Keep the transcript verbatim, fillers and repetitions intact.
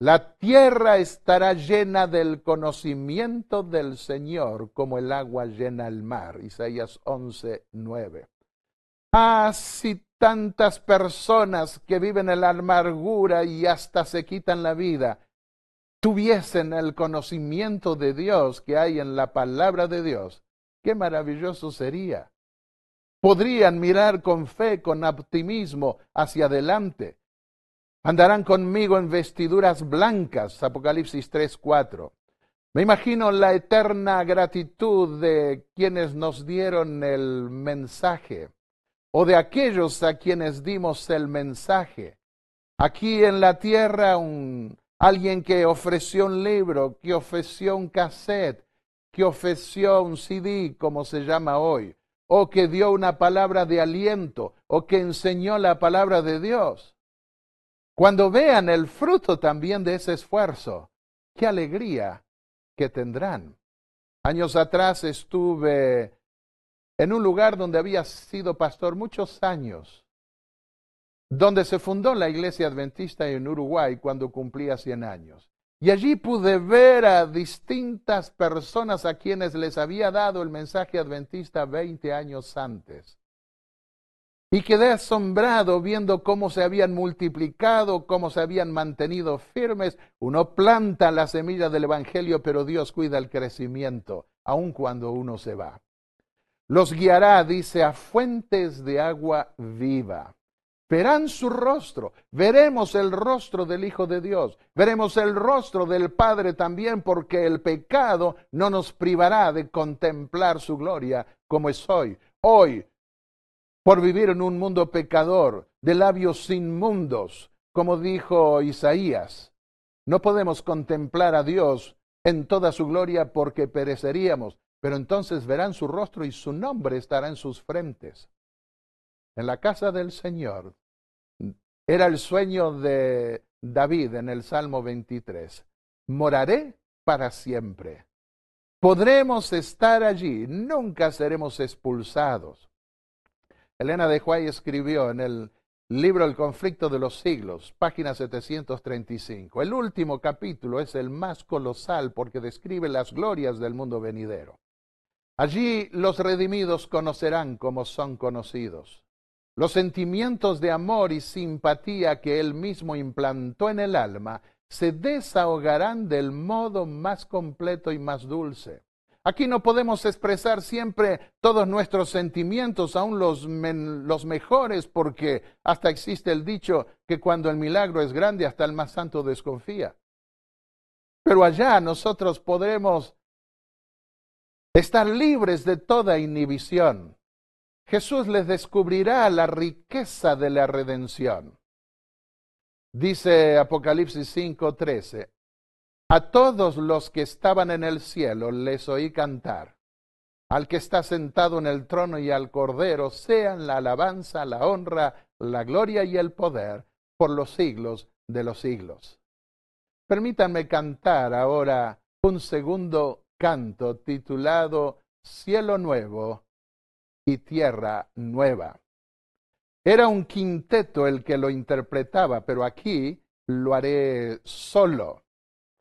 La tierra estará llena del conocimiento del Señor, como el agua llena el mar. Isaías once, nueve. Ah, si tantas personas que viven en la amargura y hasta se quitan la vida, tuviesen el conocimiento de Dios que hay en la palabra de Dios, qué maravilloso sería. Podrían mirar con fe, con optimismo hacia adelante. Andarán conmigo en vestiduras blancas, Apocalipsis tres, cuatro. Me imagino la eterna gratitud de quienes nos dieron el mensaje, o de aquellos a quienes dimos el mensaje. Aquí en la tierra, un, alguien que ofreció un libro, que ofreció un cassette, que ofreció un C D, como se llama hoy, o que dio una palabra de aliento, o que enseñó la palabra de Dios. Cuando vean el fruto también de ese esfuerzo, qué alegría que tendrán. Años atrás estuve en un lugar donde había sido pastor muchos años, donde se fundó la Iglesia Adventista en Uruguay cuando cumplía cien años. Y allí pude ver a distintas personas a quienes les había dado el mensaje adventista veinte años antes. Y quedé asombrado viendo cómo se habían multiplicado, cómo se habían mantenido firmes. Uno planta la semilla del Evangelio, pero Dios cuida el crecimiento, aun cuando uno se va. Los guiará, dice, a fuentes de agua viva. Verán su rostro, veremos el rostro del Hijo de Dios, veremos el rostro del Padre también, porque el pecado no nos privará de contemplar su gloria como es hoy. Hoy, por vivir en un mundo pecador, de labios inmundos, como dijo Isaías, no podemos contemplar a Dios en toda su gloria porque pereceríamos, pero entonces verán su rostro y su nombre estará en sus frentes. En la casa del Señor era el sueño de David en el Salmo veintitrés. Moraré para siempre. Podremos estar allí, nunca seremos expulsados. Elena de White escribió en el libro El conflicto de los siglos, página setecientos treinta y cinco. El último capítulo es el más colosal porque describe las glorias del mundo venidero. Allí los redimidos conocerán como son conocidos. Los sentimientos de amor y simpatía que Él mismo implantó en el alma se desahogarán del modo más completo y más dulce. Aquí no podemos expresar siempre todos nuestros sentimientos, aun los, men, los mejores, porque hasta existe el dicho que cuando el milagro es grande, hasta el más santo desconfía. Pero allá nosotros podremos estar libres de toda inhibición. Jesús les descubrirá la riqueza de la redención. Dice Apocalipsis cinco, trece. A todos los que estaban en el cielo les oí cantar. Al que está sentado en el trono y al Cordero sean la alabanza, la honra, la gloria y el poder por los siglos de los siglos. Permítanme cantar ahora un segundo canto titulado Cielo Nuevo y Tierra Nueva. Era un quinteto el que lo interpretaba, pero aquí lo haré solo.